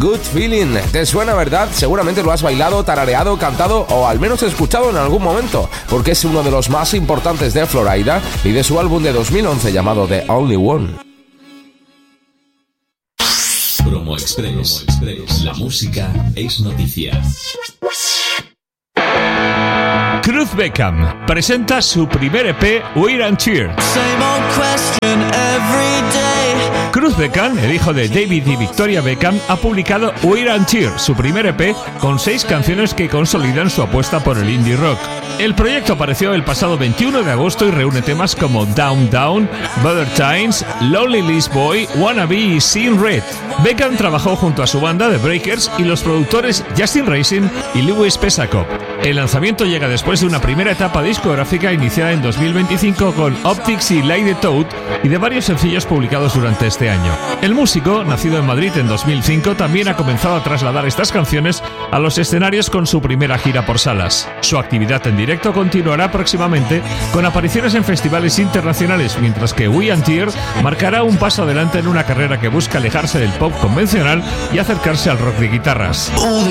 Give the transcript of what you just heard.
Good Feeling. ¿Te suena, verdad? Seguramente lo has bailado, tarareado, cantado o al menos escuchado en algún momento, porque es uno de los más importantes de Florida y de su álbum de 2011 llamado The Only One. Promo Express. La música es noticia. Cruz Beckham presenta su primer EP, Wear and Tear. Cruz Beckham, el hijo de David y Victoria Beckham, ha publicado Wear and Tear, su primer EP, con 6 canciones que consolidan su apuesta por el indie rock. El proyecto apareció el pasado 21 de agosto y reúne temas como Down Down, Better Times, Lonely List Boy, Wannabe y Seeing Red. Beckham trabajó junto a su banda The Breakers y los productores Justin Racing y Lewis Pesakov. El lanzamiento llega después de una primera etapa discográfica iniciada en 2025 con Optics y Light the Toad y de varios sencillos publicados durante este año. El músico, nacido en Madrid en 2005, también ha comenzado a trasladar estas canciones a los escenarios con su primera gira por salas. Su actividad en directo continuará próximamente con apariciones en festivales internacionales, mientras que Wear and Tear marcará un paso adelante en una carrera que busca alejarse del pop convencional y acercarse al rock de guitarras.